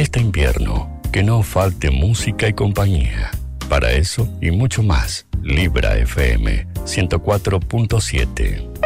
este invierno, que no falte música y compañía. Para eso y mucho más, Libra FM 104.7.